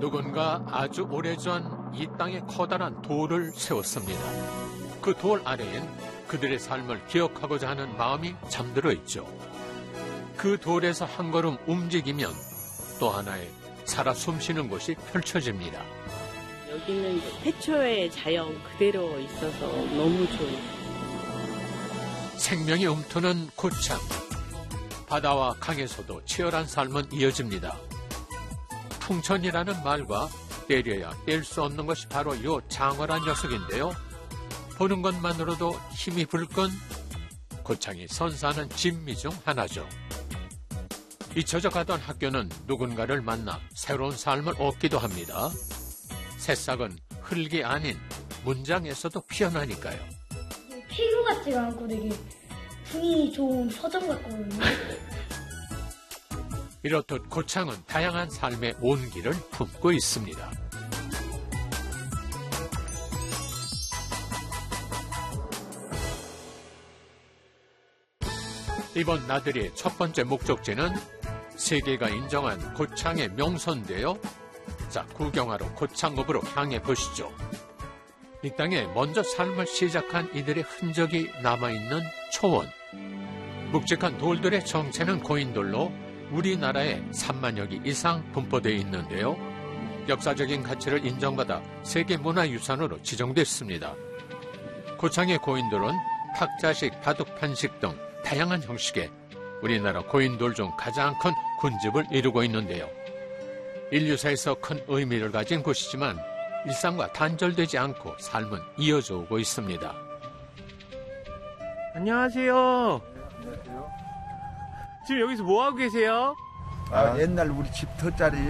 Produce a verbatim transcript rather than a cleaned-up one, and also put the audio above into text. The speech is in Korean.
누군가 아주 오래전 이 땅에 커다란 돌을 세웠습니다. 그 돌 아래엔 그들의 삶을 기억하고자 하는 마음이 잠들어 있죠. 그 돌에서 한 걸음 움직이면 또 하나의 살아 숨쉬는 곳이 펼쳐집니다. 여기는 태초의 자연 그대로 있어서 너무 좋아요. 생명이 움트는 고창. 바다와 강에서도 치열한 삶은 이어집니다. 풍천이라는 말과 때려야 뗄 수 없는 것이 바로 이 장어란 녀석인데요. 보는 것만으로도 힘이 불끈 고창이 선사하는 진미 중 하나죠. 잊혀져 가던 학교는 누군가를 만나 새로운 삶을 얻기도 합니다. 새싹은 흙이 아닌 문장에서도 피어나니까요. 피구 같지가 않고 되게 분위기 좋은 서점 같거든요. 이렇듯 고창은 다양한 삶의 온기를 품고 있습니다. 이번 나들이의 첫 번째 목적지는 세계가 인정한 고창의 명소인데요. 자, 구경하러 고창읍으로 향해 보시죠. 이 땅에 먼저 삶을 시작한 이들의 흔적이 남아있는 초원. 묵직한 돌들의 정체는 고인돌로 우리나라에 삼만여 개 이상 분포되어 있는데요. 역사적인 가치를 인정받아 세계문화유산으로 지정됐습니다. 고창의 고인돌은 탁자식, 바둑판식 등 다양한 형식의 우리나라 고인돌 중 가장 큰 군집을 이루고 있는데요. 인류사에서 큰 의미를 가진 곳이지만 일상과 단절되지 않고 삶은 이어져 오고 있습니다. 안녕하세요. 지금 여기서 뭐 하고 계세요? 아, 옛날 우리 집 덧자리